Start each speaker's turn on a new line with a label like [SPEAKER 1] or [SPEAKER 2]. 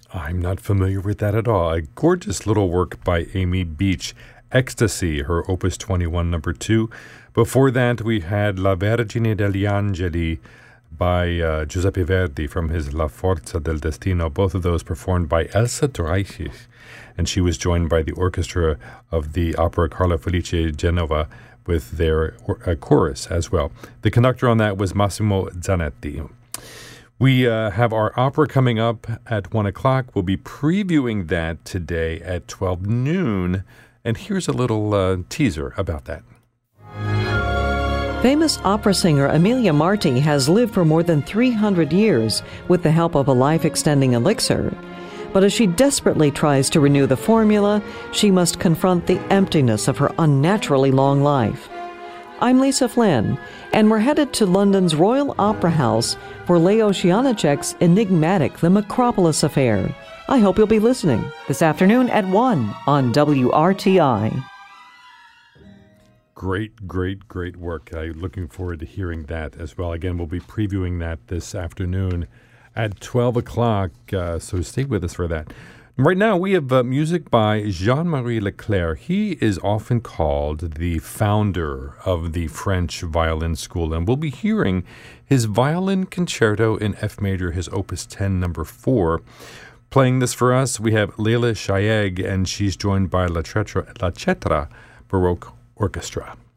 [SPEAKER 1] I'm not familiar with that at all. A gorgeous little work by Amy Beach. Ecstasy, her Opus 21, number 2. Before that, we had La Vergine degli Angeli by Giuseppe Verdi from his La Forza del Destino. Both of those performed by Elsa Dreisig. And she was joined by the orchestra of the opera Carlo Felice Genova with their chorus as well. The conductor on that was Massimo Zanetti. We have our opera coming up at 1 o'clock. We'll be previewing that today at 12 noon. And here's a little teaser about that.
[SPEAKER 2] Famous opera singer Emilia Marti has lived for more than 300 years with the help of a life-extending elixir. But as she desperately tries to renew the formula, she must confront the emptiness of her unnaturally long life. I'm Lisa Flynn, and we're headed to London's Royal Opera House for Leo Janáček's enigmatic The Macropolis Affair. I hope you'll be listening this afternoon at 1 on WRTI.
[SPEAKER 1] Great work. I'm looking forward to hearing that as well. Again, we'll be previewing that this afternoon at 12 o'clock, so stay with us for that. Right now, we have music by Jean-Marie Leclerc. He is often called the founder of the French violin school, and we'll be hearing his violin concerto in F major, his Opus 10, number 4. Playing this for us, we have Leila Shayeg, and she's joined by La Cetra Baroque Orchestra.